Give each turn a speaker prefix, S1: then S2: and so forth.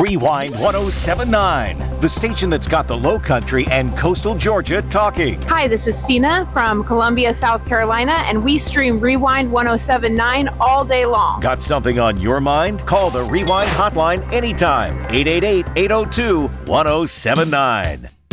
S1: Rewind 1079, the station that's got the Low Country and coastal Georgia talking.
S2: Hi, this is Sina from Columbia, South Carolina, and we stream Rewind 1079 all day long.
S1: Got something on your mind? Call the Rewind hotline anytime. 888-802-1079.